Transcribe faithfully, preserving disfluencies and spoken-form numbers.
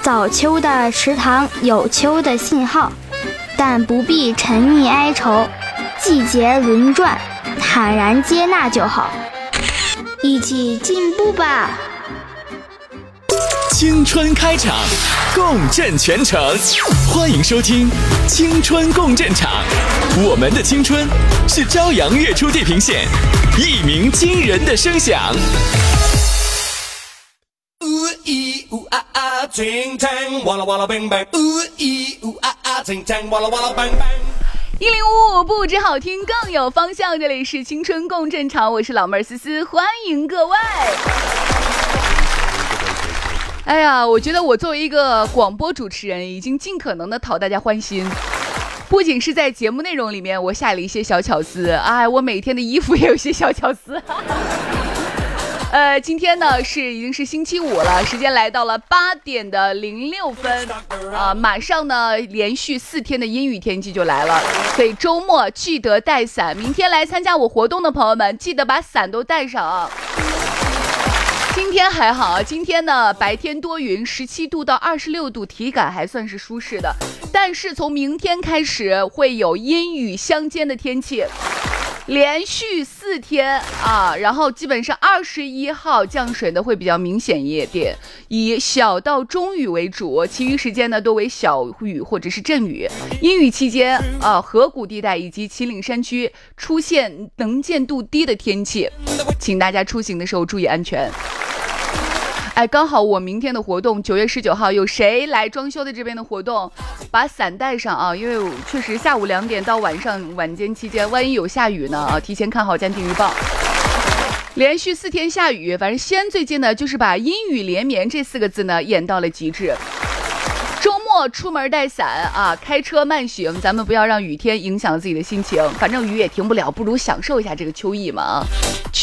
早秋的池塘有秋的信号，但不必沉溺哀愁，季节轮转，坦然接纳就好。一起进步吧！ 青春开场，共振全城，欢迎收听青春共振场。我们的青春是朝阳月出地平线，一鸣惊人的声响。 一零五五不止好听更有方向，这里是青春共振场，我是老妹儿思思，欢迎各位。哎呀，我觉得我作为一个广播主持人，已经尽可能的讨大家欢心。不仅是在节目内容里面，我下了一些小巧思，哎，我每天的衣服也有一些小巧思。呃，今天呢是已经是星期五了，时间来到了八点的零六分，啊、呃，马上呢连续四天的阴雨天气就来了，所以周末记得带伞。明天来参加我活动的朋友们，记得把伞都带上啊。今天还好，今天呢白天多云，十七度到二十六度，体感还算是舒适的。但是从明天开始会有阴雨相间的天气。连续四天啊，然后基本上二十一号降水的会比较明显一点，以小到中雨为主，其余时间呢多为小雨或者是阵雨。阴雨期间啊，河谷地带以及秦岭山区出现能见度低的天气，请大家出行的时候注意安全。哎，刚好我明天的活动九月十九号有谁来装修的这边的活动，把伞带上啊，因为确实下午两点到晚上晚间期间，万一有下雨呢啊，提前看好暂停预报。连续四天下雨，反正西安最近呢就是把阴雨连绵这四个字呢演到了极致。周末出门带伞啊，开车慢行，咱们不要让雨天影响自己的心情，反正雨也停不了，不如享受一下这个秋意嘛啊。